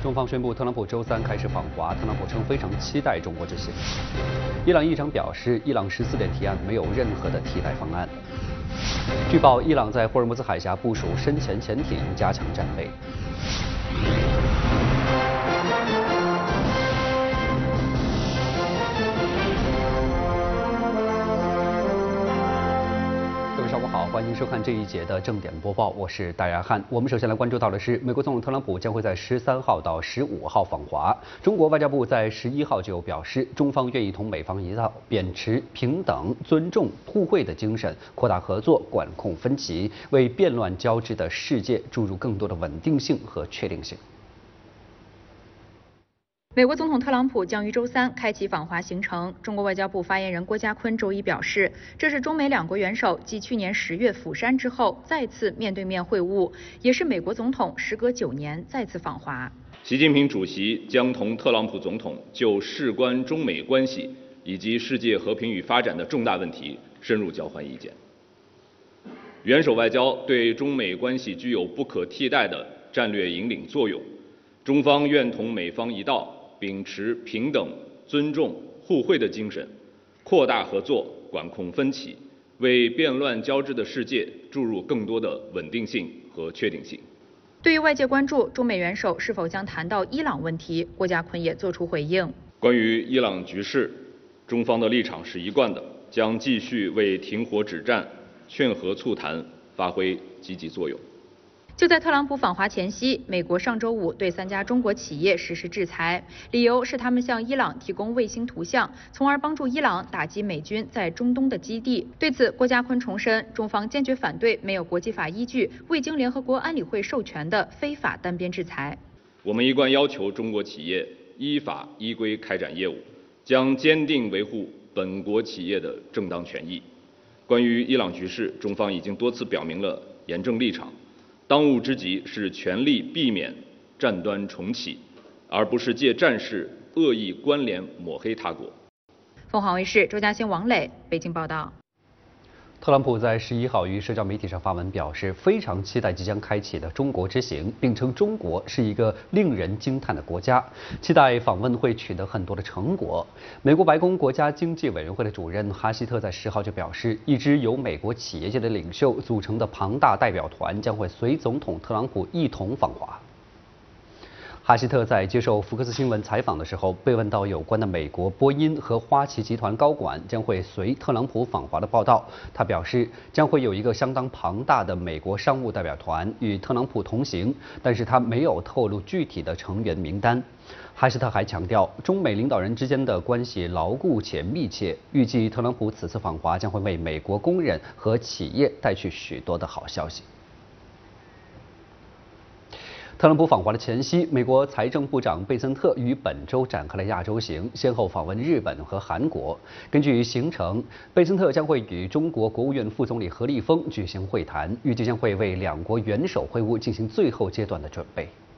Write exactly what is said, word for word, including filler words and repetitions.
中方宣布，特朗普周三开始访华。特朗普称非常期待中国之行。伊朗议长表示，伊朗十四点提案没有任何的替代方案。据报，伊朗在霍尔木兹海峡部署深潜潜艇，加强战备。上午好，欢迎收看这一节的正点播报，我是戴亚汉。我们首先来关注到的是，美国总统特朗普将会在十三号到十五号访华。中国外交部在十一号就表示，中方愿意同美方一道，秉持平等、尊重、互惠的精神，扩大合作，管控分歧，为变乱交织的世界注入更多的稳定性和确定性。 美国总统特朗普将于周三开启访华行程。中国外交部发言人郭家坤周一表示，这是中美两国元首继去年十月釜山之后再次面对面会晤，也是美国总统时隔九年再次访华。 习近平主席将同特朗普总统就事关中美关系以及世界和平与发展的重大问题深入交换意见。元首外交对中美关系具有不可替代的战略引领作用，中方愿同美方一道，秉持平等、尊重、互惠的精神，扩大合作，管控分歧，为变乱交织的世界注入更多的稳定性和确定性。 对于外界关注中美元首是否将谈到伊朗问题，郭家坤也作出回应。 关于伊朗局势，中方的立场是一贯的，将继续为停火止战、劝和促谈发挥积极作用。 就在特朗普访华前夕，美国上周五对三家中国企业实施制裁，理由是他们向伊朗提供卫星图像，从而帮助伊朗打击美军在中东的基地。对此，郭家坤重申，中方坚决反对没有国际法依据、未经联合国安理会授权的非法单边制裁。 我们一贯要求中国企业依法依规开展业务，将坚定维护本国企业的正当权益。关于伊朗局势，中方已经多次表明了严正立场。当务之急是全力避免战端重启，而不是借战事恶意关联抹黑他国。 凤凰卫视周嘉欣、王磊北京报道。 特朗普在十一号于社交媒体上发文表示，非常期待即将开启的中国之行，并称中国是一个令人惊叹的国家，期待访问会取得很多的成果。美国白宫国家经济委员会的主任哈希特在十号就表示，一支由美国企业界的领袖组成的庞大代表团将会随总统特朗普一同访华。哈希特在接受福克斯新闻采访的时候，被问到有关的美国波音和花旗集团高管将会随特朗普访华的报道，他表示将会有一个相当庞大的美国商务代表团与特朗普同行，但是他没有透露具体的成员名单。哈希特还强调，中美领导人之间的关系牢固且密切，预计特朗普此次访华将会为美国工人和企业带去许多的好消息。特朗普访华的前夕，美国财政部长贝森特于本周展开了亚洲行，先后访问日本和韩国。根据行程，贝森特将会与中国国务院副总理何立峰举行会谈，预计将会为两国元首会晤进行最后阶段的准备。